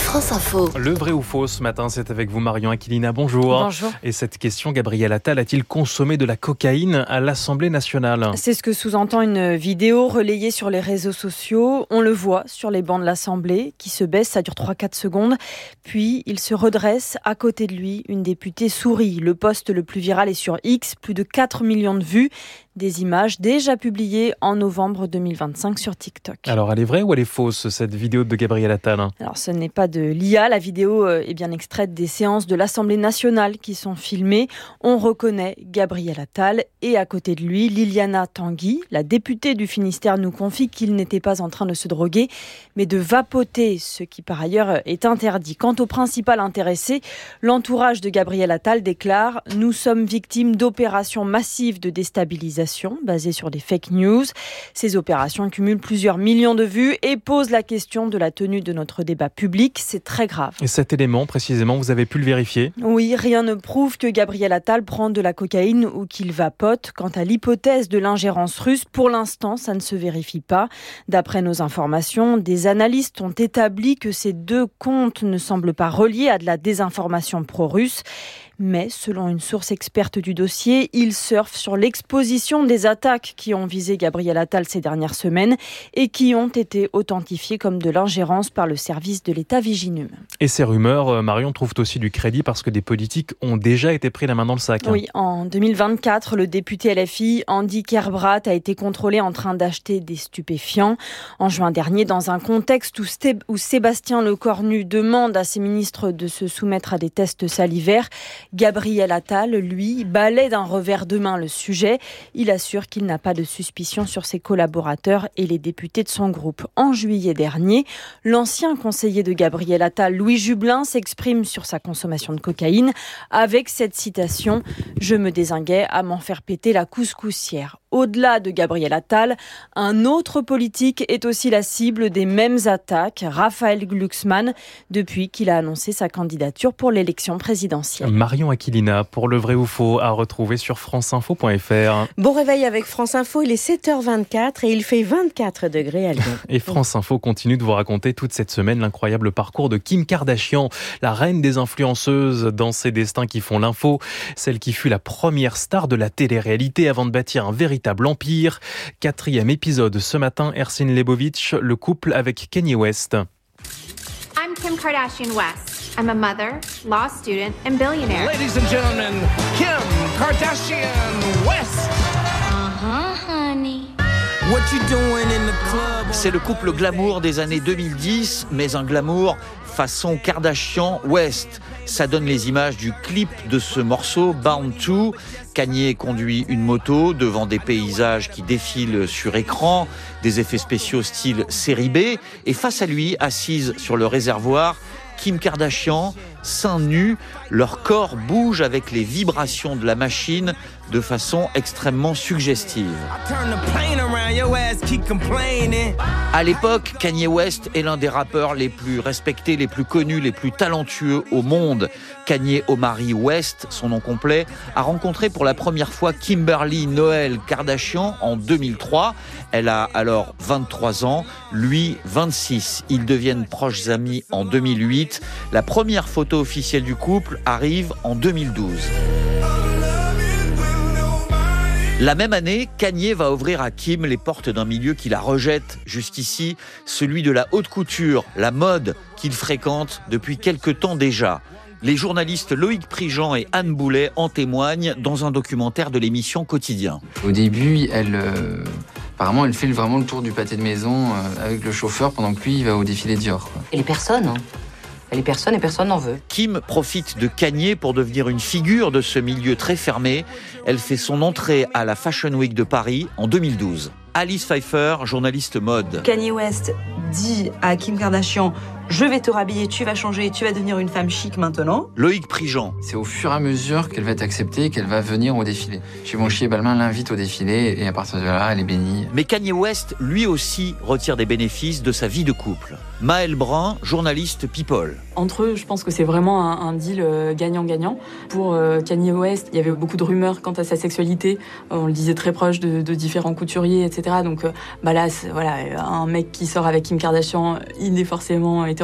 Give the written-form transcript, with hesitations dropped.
France Info. Le vrai ou faux ce matin, c'est avec vous Marion Aquilina, bonjour. Bonjour. Et cette question, Gabriel Attal a-t-il consommé de la cocaïne à l'Assemblée nationale ? C'est ce que sous-entend une vidéo relayée sur les réseaux sociaux. On le voit sur les bancs de l'Assemblée qui se baisse, ça dure 3-4 secondes. Puis il se redresse, à côté de lui, une députée sourit. Le post le plus viral est sur X, plus de 4 millions de vues. Des images déjà publiées en novembre 2025 sur TikTok. Alors elle est vraie ou elle est fausse cette vidéo de Gabriel Attal ? Alors ce n'est pas de l'IA, la vidéo est bien extraite des séances de l'Assemblée nationale qui sont filmées. On reconnaît Gabriel Attal et à côté de lui, Liliana Tanguy, la députée du Finistère, nous confie qu'il n'était pas en train de se droguer, mais de vapoter, ce qui par ailleurs est interdit. Quant au principal intéressé, l'entourage de Gabriel Attal déclare « Nous sommes victimes d'opérations massives de déstabilisation basées sur des fake news. Ces opérations cumulent plusieurs millions de vues et posent la question de la tenue de notre débat public. C'est très grave. » Et cet élément, précisément, vous avez pu le vérifier ? Oui, rien ne prouve que Gabriel Attal prend de la cocaïne ou qu'il vapote. Quant à l'hypothèse de l'ingérence russe, pour l'instant, ça ne se vérifie pas. D'après nos informations, des analystes ont établi que ces deux comptes ne semblent pas reliés à de la désinformation pro-russe. Mais selon une source experte du dossier, il surfe sur l'exposition des attaques qui ont visé Gabriel Attal ces dernières semaines et qui ont été authentifiées comme de l'ingérence par le service de l'État Viginum. Et ces rumeurs, Marion, trouvent aussi du crédit parce que des politiques ont déjà été pris la main dans le sac. Oui, en 2024, le député LFI Andy Kerbrat a été contrôlé en train d'acheter des stupéfiants. En juin dernier, dans un contexte où Sébastien Lecornu demande à ses ministres de se soumettre à des tests salivaires, Gabriel Attal, lui, balaie d'un revers de main le sujet. Il assure qu'il n'a pas de suspicion sur ses collaborateurs et les députés de son groupe. En juillet dernier, l'ancien conseiller de Gabriel Attal, Louis Jubelin, s'exprime sur sa consommation de cocaïne avec cette citation « Je me dézinguais à m'en faire péter la couscoussière ». Au-delà de Gabriel Attal, un autre politique est aussi la cible des mêmes attaques, Raphaël Glucksmann, depuis qu'il a annoncé sa candidature pour l'élection présidentielle. Marion Aquilina, pour le vrai ou faux, à retrouver sur franceinfo.fr. Bon réveil avec France Info, il est 7h24 et il fait 24 degrés à Lyon. Et France Info continue de vous raconter toute cette semaine l'incroyable parcours de Kim Kardashian, la reine des influenceuses dans ses destins qui font l'info, celle qui fut la première star de la télé-réalité avant de bâtir un véritable empire. 4e épisode ce matin, Ersin Lebovitch, le couple avec Kanye West. I'm Kim Kardashian West. I'm a mother, law student, and billionaire. Ladies and gentlemen, Kim Kardashian West. Honey. What you doing in the club? C'est le couple glamour des années 2010, mais un glamour façon Kardashian West. Ça donne les images du clip de ce morceau, Bound to. Kanye conduit une moto devant des paysages qui défilent sur écran, des effets spéciaux style série B. Et face à lui, assise sur le réservoir, Kim Kardashian, seins nus, leur corps bouge avec les vibrations de la machine de façon extrêmement suggestive. À l'époque, Kanye West est l'un des rappeurs les plus respectés, les plus connus, les plus talentueux au monde. Kanye Omari West, son nom complet, a rencontré pour la première fois Kimberly Noel Kardashian en 2003. Elle a alors 23 ans, lui 26. Ils deviennent proches amis en 2008. La première photo officielle du couple arrive en 2012. La même année, Kanye va ouvrir à Kim les portes d'un milieu qui la rejette jusqu'ici, celui de la haute couture, la mode qu'il fréquente depuis quelque temps déjà. Les journalistes Loïc Prigent et Anne Boulet en témoignent dans un documentaire de l'émission Quotidien. Au début, apparemment, elle fait vraiment le tour du pâté de maison avec le chauffeur pendant que lui, il va au défilé Dior. Et les personnes, Elle est personne et personne n'en veut. Kim profite de Kanye pour devenir une figure de ce milieu très fermé. Elle fait son entrée à la Fashion Week de Paris en 2012. Alice Pfeiffer, journaliste mode. Kanye West dit à Kim Kardashian « Je vais te rhabiller, tu vas changer, tu vas devenir une femme chic maintenant ». Loïc Prigent. C'est au fur et à mesure qu'elle va être acceptée et qu'elle va venir au défilé. Givenchy et Balmain l'invitent au défilé et à partir de là, elle est bénie. Mais Kanye West, lui aussi, retire des bénéfices de sa vie de couple. Maëlle Brun, journaliste People. Entre eux, je pense que c'est vraiment un deal gagnant-gagnant. Pour Kanye West, il y avait beaucoup de rumeurs quant à sa sexualité. On le disait très proche de différents couturiers, etc. Donc là, voilà, un mec qui sort avec Kim Kardashian, il est forcément